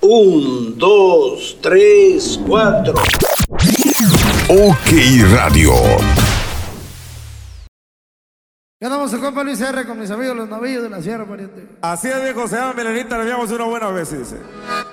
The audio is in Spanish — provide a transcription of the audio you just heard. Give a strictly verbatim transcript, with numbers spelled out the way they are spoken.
Un, dos, tres, cuatro. OK Radio. Ya andamos a compa Luis R con mis amigos los novillos de la Sierra, pariente. Así es, viejo, se llama Melenita, le enviamos una buena vez, dice.